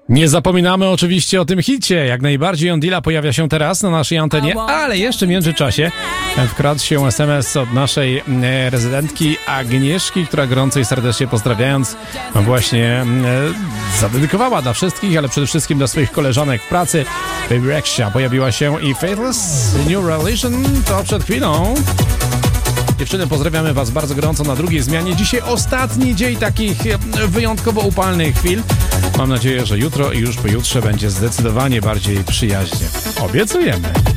Nie zapominamy oczywiście o tym hicie. Jak najbardziej Ondila pojawia się teraz na naszej antenie, ale jeszcze w międzyczasie wkradł się SMS od naszej rezydentki Agnieszki, która gorąco i serdecznie pozdrawiając właśnie zadedykowała dla wszystkich, ale przede wszystkim dla swoich koleżanek w pracy. Baby Rexha pojawiła się i Faithless New Relation to przed chwilą. Dziewczyny, pozdrawiamy Was bardzo gorąco na drugiej zmianie. Dzisiaj ostatni dzień takich wyjątkowo upalnych chwil. Mam nadzieję, że jutro i już pojutrze będzie zdecydowanie bardziej przyjaźnie. Obiecujemy.